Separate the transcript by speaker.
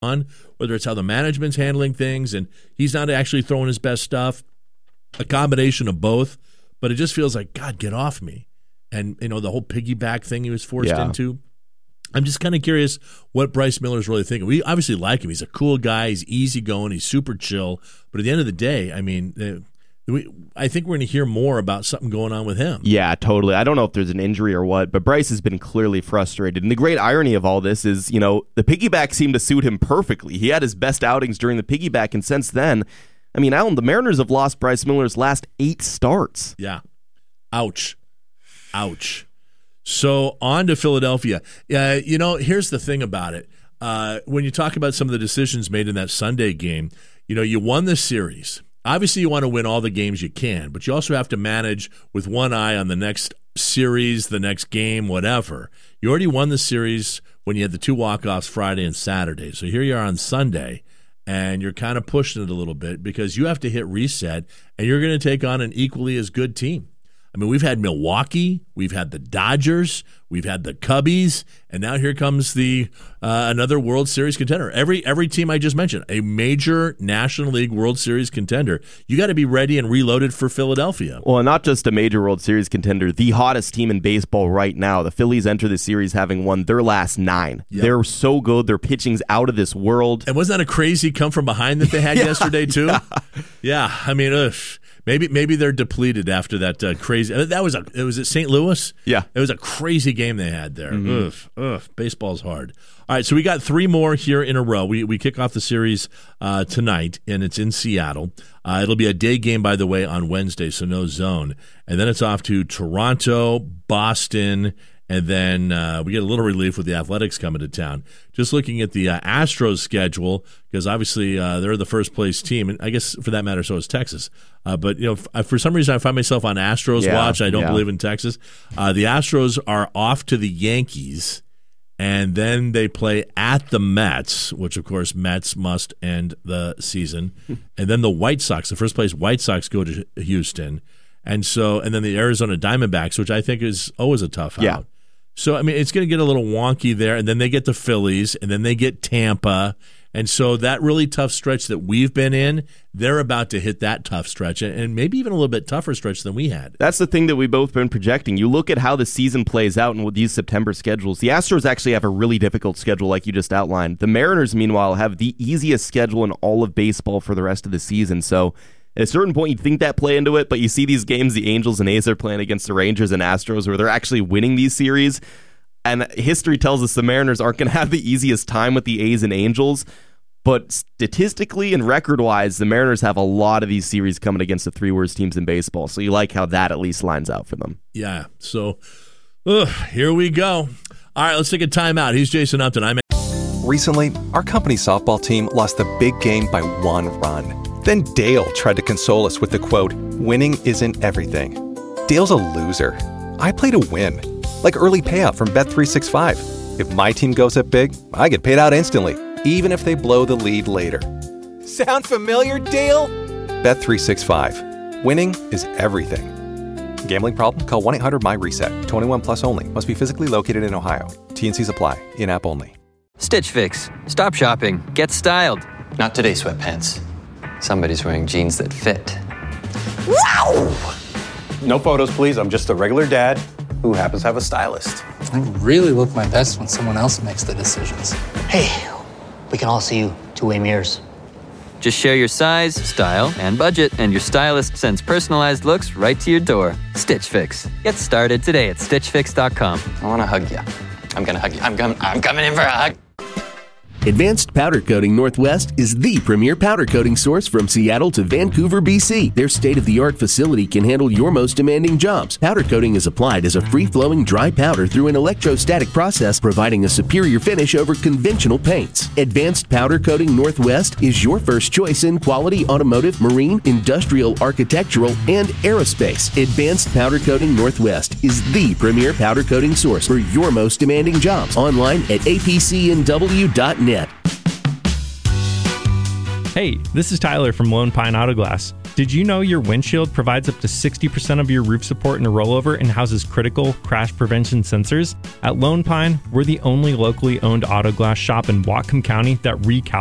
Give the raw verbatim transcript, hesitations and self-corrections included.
Speaker 1: on, whether it's how the management's handling things and he's not actually throwing his best stuff, a combination of both. But it just feels like, God, get off me. And, you know, the whole piggyback thing he was forced
Speaker 2: yeah.
Speaker 1: into. I'm just kind of curious what Bryce Miller's really thinking. We obviously like him. He's a cool guy. He's easygoing. He's super chill. But at the end of the day, I mean, uh, we, I think we're going to hear more about something going on with him.
Speaker 2: Yeah, totally. I don't know if there's an injury or what, but Bryce has been clearly frustrated. And the great irony of all this is, you know, the piggyback seemed to suit him perfectly. He had his best outings during the piggyback, and since then, I mean, Alan, the Mariners have lost Bryce Miller's last eight starts.
Speaker 1: Yeah. Ouch. Ouch. So on to Philadelphia. Uh, you know, here's the thing about it. Uh, when you talk about some of the decisions made in that Sunday game, you know, you won the series. Obviously, you want to win all the games you can, but you also have to manage with one eye on the next series, the next game, whatever. You already won the series when you had the two walk-offs Friday and Saturday. So here you are on Sunday, and you're kind of pushing it a little bit because you have to hit reset, and you're going to take on an equally as good team. I mean, we've had Milwaukee, we've had the Dodgers, we've had the Cubbies, and now here comes the uh, another World Series contender. Every every team I just mentioned, a major National League World Series contender. You got to be ready and reloaded for Philadelphia.
Speaker 2: Well, not just a major World Series contender, the hottest team in baseball right now. The Phillies enter the series having won their last nine. Yep. They're so good. Their pitching's out of this world.
Speaker 1: And wasn't that a crazy come from behind that they had yeah, yesterday too? Yeah, yeah I mean, ugh. Maybe maybe they're depleted after that uh, crazy. That was a it was at Saint Louis.
Speaker 2: Yeah,
Speaker 1: it was a crazy game they had there.
Speaker 2: Mm-hmm.
Speaker 1: Ugh, ugh, baseball's hard. All right, so we got three more here in a row. We we kick off the series uh, tonight, and it's in Seattle. Uh, it'll be a day game, by the way, on Wednesday, so no zone. And then it's off to Toronto, Boston. And then uh, we get a little relief with the Athletics coming to town. Just looking at the uh, Astros schedule, because obviously uh, they're the first place team, and I guess for that matter, so is Texas. Uh, but you know, f- for some reason, I find myself on Astros
Speaker 2: yeah,
Speaker 1: watch. I don't
Speaker 2: yeah.
Speaker 1: believe in Texas. Uh, the Astros are off to the Yankees, and then they play at the Mets, which of course Mets must end the season, and then the White Sox, the first place White Sox go to Houston, and so and then the Arizona Diamondbacks, which I think is always a tough
Speaker 2: yeah.
Speaker 1: out. So, I mean, it's going to get a little wonky there, and then they get the Phillies, and then they get Tampa. And so that really tough stretch that we've been in, they're about to hit that tough stretch, and maybe even a little bit tougher stretch than we had.
Speaker 2: That's the thing that we've both been projecting. You look at how the season plays out and with these September schedules. The Astros actually have a really difficult schedule like you just outlined. The Mariners, meanwhile, have the easiest schedule in all of baseball for the rest of the season. So at a certain point, you'd think that play into it, but you see these games the Angels and A's are playing against the Rangers and Astros where they're actually winning these series. And history tells us the Mariners aren't going to have the easiest time with the A's and Angels. But statistically and record-wise, the Mariners have a lot of these series coming against the three worst teams in baseball. So you like how that at least lines out for them.
Speaker 1: Yeah, so ugh, here we go. All right, let's take a timeout. He's Jason Upton. I'm
Speaker 3: Recently, our company's softball team lost the big game by one run. Then Dale tried to console us with the quote, "Winning isn't everything." Dale's a loser. I play to win. Like early payout from Bet three sixty-five. If my team goes up big, I get paid out instantly, even if they blow the lead later. Sound familiar, Dale? Bet three sixty-five. Winning is everything. Gambling problem? Call one eight hundred my reset. twenty-one plus only. Must be physically located in Ohio. T N Cs apply. In-app only.
Speaker 4: Stitch Fix. Stop shopping. Get styled.
Speaker 5: Not today, sweatpants. Somebody's wearing jeans that fit.
Speaker 6: Wow! No photos, please. I'm just a regular dad who happens to have a stylist.
Speaker 7: I really look my best when someone else makes the decisions.
Speaker 8: Hey, we can all see you two-way mirrors.
Speaker 4: Just share your size, style, and budget, and your stylist sends personalized looks right to your door. Stitch Fix. Get started today at stitch fix dot com.
Speaker 5: I want to hug you. I'm going to hug you. I'm, com- I'm coming in for a hug.
Speaker 9: Advanced Powder Coating Northwest is the premier powder coating source from Seattle to Vancouver, B C. Their state-of-the-art facility can handle your most demanding jobs. Powder coating is applied as a free-flowing dry powder through an electrostatic process, providing a superior finish over conventional paints. Advanced Powder Coating Northwest is your first choice in quality automotive, marine, industrial, architectural, and aerospace. Advanced Powder Coating Northwest is the premier powder coating source for your most demanding jobs. Online at a p c n w dot net.
Speaker 10: Hey, this is Tyler from Lone Pine Auto Glass. Did you know your windshield provides up to sixty percent of your roof support in a rollover and houses critical crash prevention sensors? At Lone Pine, we're the only locally owned auto glass shop in Whatcom County that recalibrates